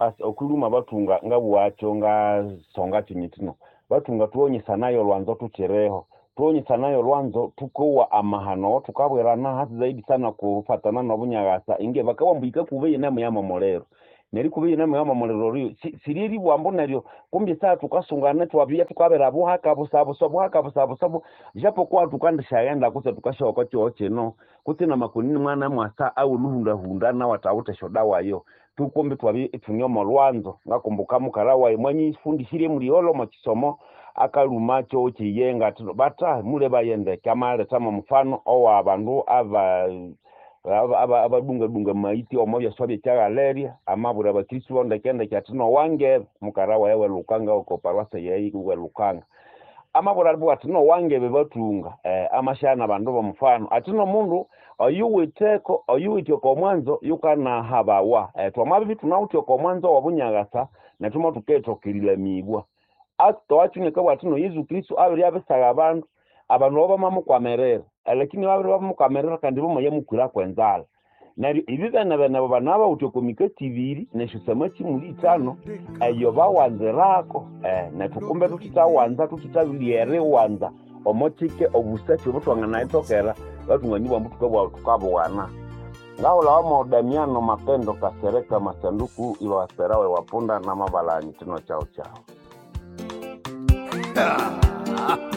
as okuluma batunga ngabuwacho nga songa chinyitino batunga tuonyesanayo lwanzo tuchereho tuonyesanayo lwanzo tukowa amahano tukabwerana hasi zaidi sana kufatana na bunyagasa inge bakawambika kubeye na muyama molero neri kubeye na muyama molero rio siriri bwambo naryo kumbi saa tukasungana twabya tukabera buhaka busabo japo kwa tukandishayenda kuse tukashoka cyoche no kutina makunini mwana mwasa au luhunda na watawute shodawa yo tukombe twabi tunyomo lwanzo ngakumbuka mukarawa imwanyi fundishire muriolo mu kisomo akaluma cyo kiyenga bata mule bayende kamale tama mfano owa abandu abadunga maiti omobya swabye cyagaleria amabura abakristo ndekende cyatino wange mukarawa yewe lukanga uko parwase yeyi kuwe lukanga amabura albu atino wange bebatunga amashana abandu bomfano atino mundu oyuwityo ko mwanzo yukana habawa twamabi tunawutyo ko mwanzo wabunyagasa natuma tuketo kilila mibwa ato achuneka watino Yesu Kristo abiri abesaga abantu baba kwa merera lakini baba kwa merera kandi bo moye mukura kwenzala nari ibibana bana banaba utokomika TV neshusema kimuli tano ayo bawanzerako na tukumbe tutitawanza tutitabiliere wanza omotike obusati obutwanga naitokera batunganyibwa mbutukabwa tukabwana ngaho lawa modamiano mapendo kasereka masanduku iwa waserawe wapunda na mabalanyi tino chao